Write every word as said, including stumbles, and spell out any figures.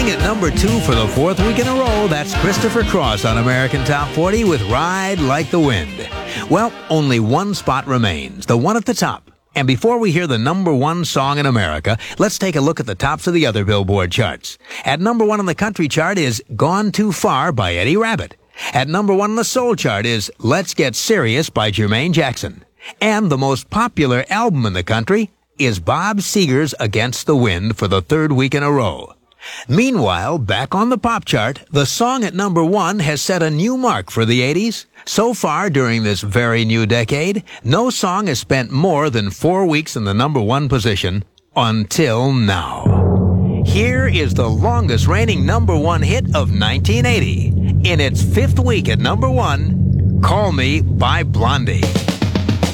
Holding at number two for the fourth week in a row, that's Christopher Cross on American Top forty with Ride Like the Wind. Well, only one spot remains, the one at the top. And before we hear the number one song in America, let's take a look at the tops of the other Billboard charts. At number one on the country chart is Gone Too Far by Eddie Rabbitt. At number one on the soul chart is Let's Get Serious by Jermaine Jackson. And the most popular album in the country is Bob Seger's Against the Wind for the third week in a row. Meanwhile, back on the pop chart, the song at number one has set a new mark for the eighties. So far during this very new decade, no song has spent more than four weeks in the number one position until now. Here is the longest reigning number one hit of nineteen eighty. In its fifth week at number one, Call Me by Blondie.